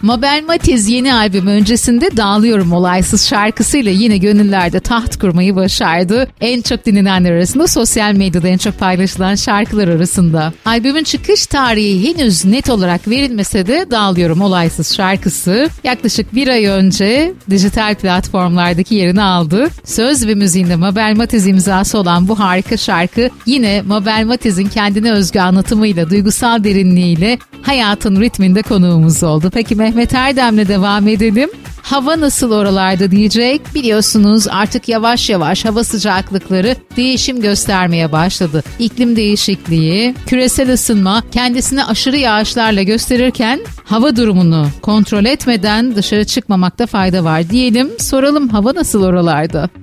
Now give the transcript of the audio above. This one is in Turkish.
Mabel Matiz yeni albüm öncesinde Dağılıyorum Olaysız şarkısıyla yine gönüllerde taht kurmayı başardı. En çok dinlenenler arasında, sosyal medyada en çok paylaşılan şarkılar arasında. Albümün çıkış tarihi henüz net olarak verilmese de Dağılıyorum Olaysız şarkısı yaklaşık bir ay önce dijital platformlardaki yerini aldı. Söz ve müziğinde Mabel Matiz imzası olan bu harika şarkı yine Mabel Matiz'in kendine özgü anlatımıyla, duygusal derinliğiyle hayatın ritminde konuğumuz oldu. Peki Mehmet Erdem'le devam edelim. Hava nasıl oralarda diyecek? Biliyorsunuz artık yavaş yavaş hava sıcaklıkları değişim göstermeye başladı. İklim değişikliği, küresel ısınma kendisini aşırı yağışlarla gösterirken hava durumunu kontrol etmeden dışarı çıkmamakta fayda var diyelim. Soralım, hava nasıl oralarda?